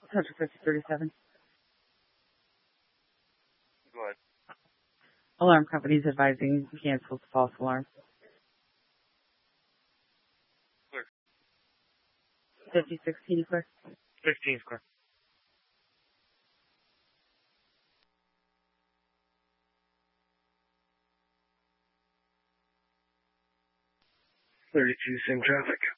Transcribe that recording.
Subject 5037. Go ahead. Alarm companies advising cancels false alarm. Clear. 5016 clear. 16 clear. 32, same traffic.